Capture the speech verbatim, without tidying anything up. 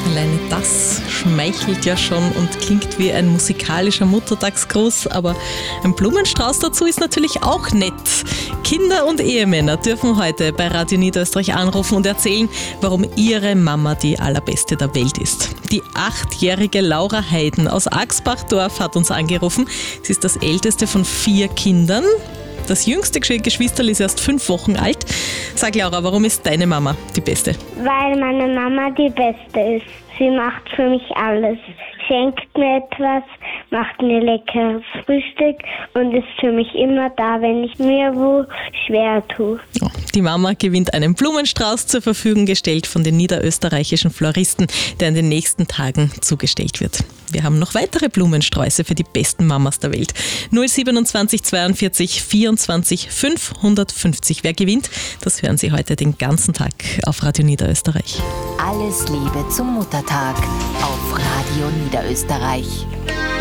Alleine das schmeichelt ja schon und klingt wie ein musikalischer Muttertagsgruß, aber ein Blumenstrauß dazu ist natürlich auch nett. Kinder und Ehemänner dürfen heute bei Radio Niederösterreich anrufen und erzählen, warum ihre Mama die allerbeste der Welt ist. Die achtjährige Laura Heiden aus Axbachdorf hat uns angerufen. Sie ist das älteste von vier Kindern. Das jüngste Geschwisterl ist erst fünf Wochen alt. Sag Laura, warum ist deine Mama die Beste? Weil meine Mama die Beste ist. Sie macht für mich alles. Schenkt mir etwas, macht mir leckeres Frühstück und ist für mich immer da, wenn ich mir wo schwer tue. Die Mama gewinnt einen Blumenstrauß zur Verfügung gestellt von den niederösterreichischen Floristen, der in den nächsten Tagen zugestellt wird. Wir haben noch weitere Blumensträuße für die besten Mamas der Welt. null siebenundzwanzig zweiundvierzig vierundzwanzig fünfhundertfünfzig. Wer gewinnt, das hören Sie heute den ganzen Tag auf Radio Niederösterreich. Alles Liebe zum Muttertag auf Radio Niederösterreich.